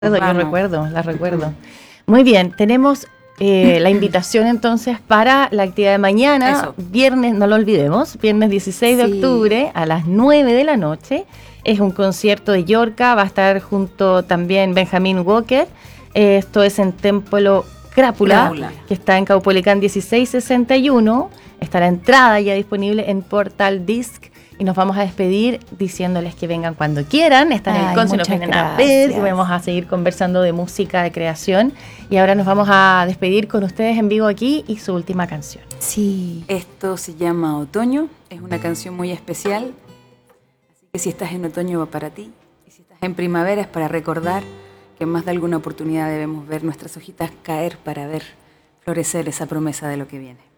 Yo recuerdo, la recuerdo. Muy bien, tenemos la invitación entonces para la actividad de mañana, Eso. Viernes, no lo olvidemos, viernes 16 de octubre a las 9 de la noche. Es un concierto de Yorka, va a estar junto también Benjamin Walker. Esto es en Templo Crápula, que está en Caupolicán 1661. Está la entrada ya disponible en Portal Disc. Y nos vamos a despedir diciéndoles que vengan cuando quieran. Están en el Conce, nos vienen a ver y vamos a seguir conversando de música, de creación. Y ahora nos vamos a despedir con ustedes en vivo aquí y su última canción. Sí. Esto se llama Otoño, es una canción muy especial. Así que si estás en otoño va para ti. Y si estás en primavera es para recordar que en más de alguna oportunidad debemos ver nuestras hojitas caer para ver florecer esa promesa de lo que viene.